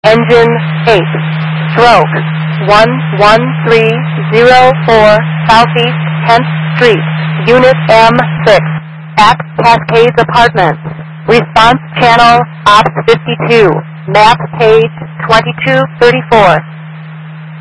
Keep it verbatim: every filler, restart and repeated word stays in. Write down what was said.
Engine eight, stroke one one three zero four Southeast tenth Street, Unit M six, at Cascades Apartments. Response channel Ops fifty-two, map page twenty-two thirty-four.